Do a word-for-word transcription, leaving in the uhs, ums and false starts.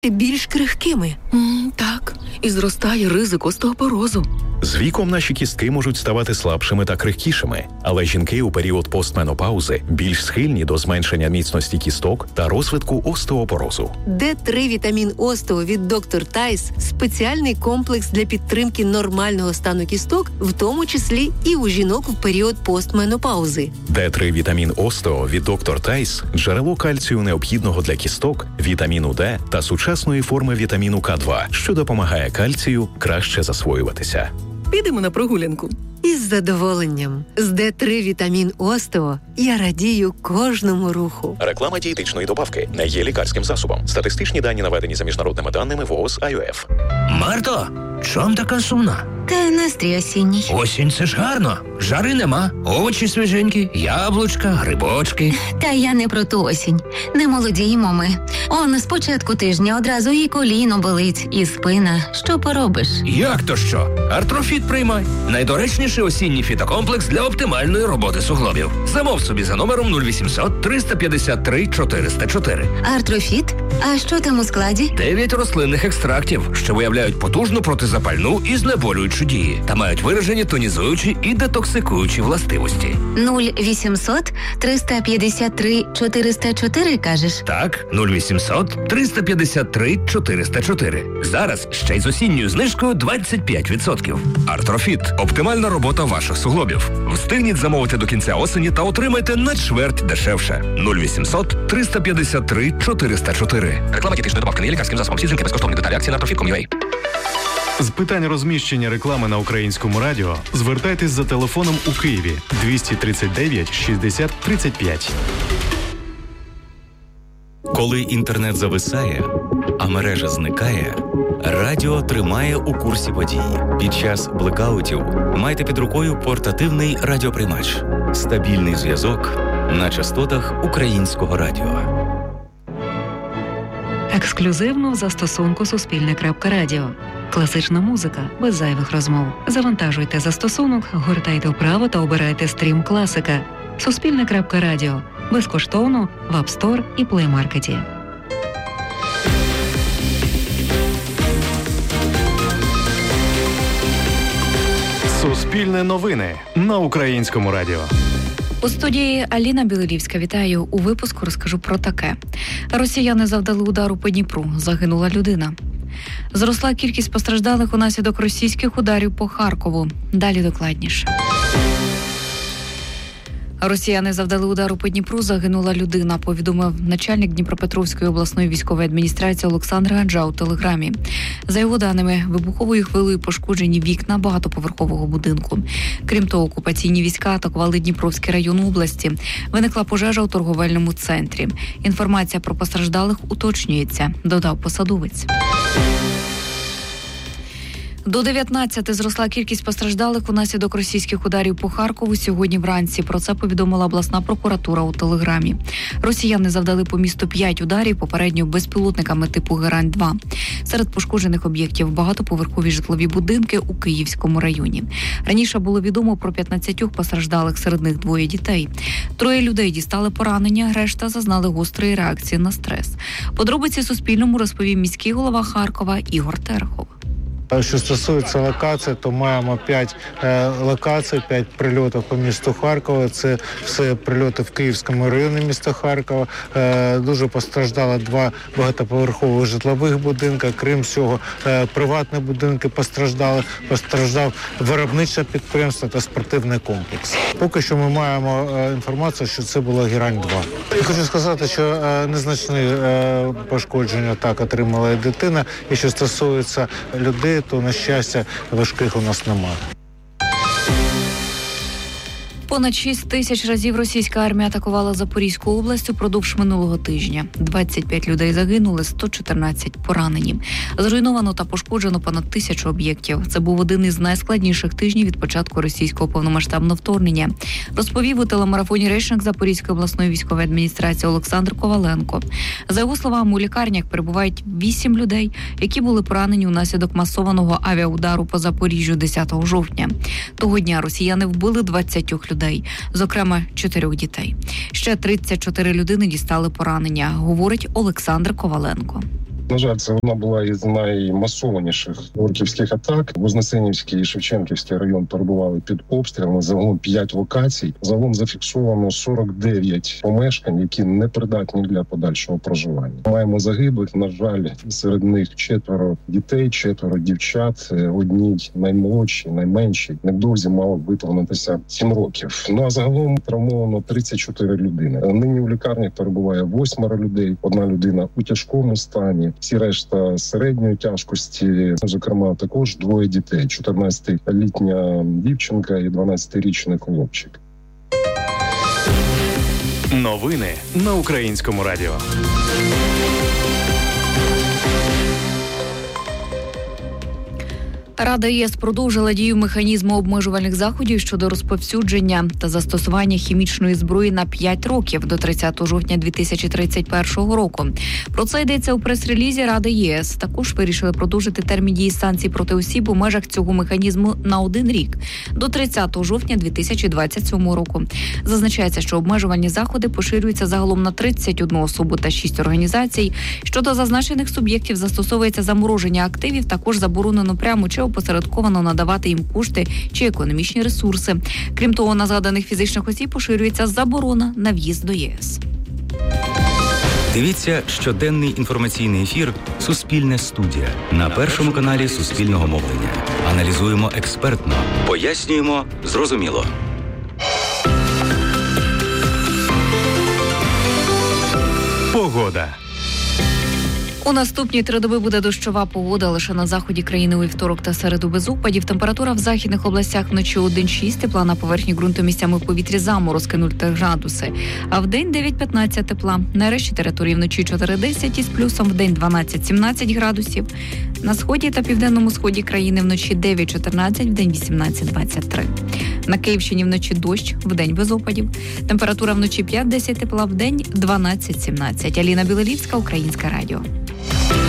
більш крихкими. Mm, так, і зростає ризик остеопорозу. З віком наші кістки можуть ставати слабшими та крихкішими, але жінки у період постменопаузи більш схильні до зменшення міцності кісток та розвитку остеопорозу. Д три вітамін Остео від доктор Тайс – спеціальний комплекс для підтримки нормального стану кісток, в тому числі і у жінок в період постменопаузи. Д три вітамін Остео від доктор Тайс – джерело кальцію необхідного для кісток, вітаміну Д та сучасної форми вітаміну К два, що допомагає кальцію краще засвоюватися. Підемо на прогулянку. Із задоволенням. З Д три вітамін Остео я радію кожному руху. Реклама дієтичної добавки не є лікарським засобом. Статистичні дані наведені за міжнародними даними ВООЗ ай о еф. Марто, чом така сумна? Та настрій осінній. Осінь – це ж гарно. Жари нема, овочі свіженькі, яблучка, грибочки. Та я не про ту осінь. Не молодіємо ми. Он з початку тижня одразу і коліно болить, і спина. Що поробиш? Як то що? Артрофіт приймай. Найдоречніший осінній фітокомплекс для оптимальної роботи суглобів. Замов собі за номером нуль вісімсот триста п'ятдесят три чотириста чотири. Артрофіт? А що там у складі? Дев'ять рослинних екстрактів, що виявляють потужну протизапальну і знеболюючу дії та мають виражені тонізуючі і детоксикуючі властивості. нуль вісімсот триста п'ятдесят три чотириста чотири, кажеш? Так, нуль вісімсот триста п'ятдесят три чотириста чотири. Зараз ще й з осінньою знижкою двадцять п'ять відсотків. Артрофіт – оптимальна робота ваших суглобів. Встигніть замовити до кінця осені та отримайте на чверть дешевше. нуль вісімсот триста п'ятдесят три чотириста чотири. Реклама дієтичної добавки не є лікарським засобом. Всі дзвінки безкоштовні. Деталі акції на артрофіт крапка ком крапка ю а. З питань розміщення реклами на Українському радіо звертайтесь за телефоном у Києві двісті тридцять дев'ять шістдесят тридцять п'ять. Коли інтернет зависає, а мережа зникає, радіо тримає у курсі подій. Під час блекаутів майте під рукою портативний радіоприймач. Стабільний зв'язок на частотах Українського радіо. Ексклюзивно в застосунку Суспільне.Радіо. Класична музика без зайвих розмов. Завантажуйте застосунок, гортайте вправо та обирайте стрім класика. Суспільне.Радіо. Безкоштовно в App Store і Play Market. Суспільне новини на Українському радіо. У студії Аліна Білилівська. Вітаю. У випуску розкажу про таке. Росіяни завдали удару по Дніпру. Загинула людина. Зросла кількість постраждалих унаслідок російських ударів по Харкову. Далі докладніше. Росіяни завдали удару по Дніпру, загинула людина, повідомив начальник Дніпропетровської обласної військової адміністрації Олександр Ганджа у Телеграмі. За його даними, вибуховою хвилею пошкоджені вікна багатоповерхового будинку. Крім того, окупаційні війська атакували Дніпровський район області. Виникла пожежа у торговельному центрі. Інформація про постраждалих уточнюється, додав посадовець. До дев'ятнадцяти зросла кількість постраждалих унаслідок російських ударів по Харкову сьогодні вранці. Про це повідомила обласна прокуратура у Телеграмі. Росіяни завдали по місту п'ять ударів, попередньо безпілотниками типу Герань два. Серед пошкоджених об'єктів багатоповерхові житлові будинки у Київському районі. Раніше було відомо про п'ятнадцять постраждалих, серед них двоє дітей. Троє людей дістали поранення, решта зазнали гострої реакції на стрес. Подробиці Суспільному розповів міський голова Харкова Ігор Терехов. Що стосується локацій, то маємо п'ять е, локацій, п'ять прильотів по місту Харкова. Це все прильоти в Київському районі міста Харкова. Е, дуже постраждало два багатоповерхових житлових будинки. Крім цього, е, приватні будинки постраждали. Постраждав виробниче підприємство та спортивний комплекс. Поки що ми маємо е, інформацію, що це було Герань два. Я хочу сказати, що е, незначні е, пошкодження так отримала і дитина. І що стосується людей, то, на щастя, важких у нас немає. Понад шість тисяч разів російська армія атакувала Запорізьку область упродовж минулого тижня. двадцять п'ять людей загинули, сто чотирнадцять поранені. Зруйновано та пошкоджено понад тисячу об'єктів. Це був один із найскладніших тижнів від початку російського повномасштабного вторгнення. Розповів у телемарафоні речник Запорізької обласної військової адміністрації Олександр Коваленко. За його словами, у лікарнях перебувають вісім людей, які були поранені унаслідок масованого авіаудару по Запоріжжю десятого жовтня. Того дня росіяни вбили двадцять людей. Зокрема, чотирьох дітей. Ще тридцять чотири людини дістали поранення, говорить Олександр Коваленко. На жаль, це вона була із наймасованіших орківських атак. Вознесенівський і Шевченківський район перебували під обстрілами. Загалом п'ять локацій. Загалом зафіксовано сорок дев'ять помешкань, які не придатні для подальшого проживання. Маємо загиблих, на жаль, серед них четверо дітей, четверо дівчат. Одній наймолодшій, найменшій. Невдовзі мало виповнитися сім років. Ну а загалом травмовано тридцять чотири людини. Нині в лікарнях перебуває восьмеро людей. Одна людина у тяжкому стані. Всі решта середньої тяжкості. Зокрема, також двоє дітей. чотирнадцятилітня дівчинка і дванадцятирічний хлопчик. Новини на Українському радіо. Рада ЄС продовжила дію механізму обмежувальних заходів щодо розповсюдження та застосування хімічної зброї на п'ять років до тридцятого жовтня дві тисячі тридцять першого року. Про це йдеться у прес-релізі Ради ЄС. Також вирішили продовжити термін дії санкцій проти осіб у межах цього механізму на один рік до тридцятого жовтня дві тисячі двадцять сьомого року. Зазначається, що обмежувальні заходи поширюються загалом на тридцять одну особу та шість організацій. Щодо зазначених суб'єктів застосовується замороження активів, також заборонено прямо чи опосередковано надавати їм кошти чи економічні ресурси. Крім того, на згаданих фізичних осіб поширюється заборона на в'їзд до ЄС. Дивіться щоденний інформаційний ефір «Суспільне студія» на Першому каналі Суспільного мовлення. Аналізуємо експертно, пояснюємо зрозуміло. Погода. У наступні три доби буде дощова погода. Лише на заході країни у вівторок та середу без опадів. Температура в західних областях вночі один-шість, тепла на поверхні ґрунту місцями в повітрі заморозки нуль-три градуси. А в день дев'ять-п'ятнадцять тепла. На решті території вночі чотири-десять із плюсом, в день дванадцять-сімнадцять градусів. На сході та південному сході країни вночі дев'ять-чотирнадцять, в день вісімнадцять-двадцять три. На Київщині вночі дощ, в день без опадів. Температура вночі п'ять-десять тепла, в день дванадцять-сімнадцять. Аліна Білолівська, Українське радіо.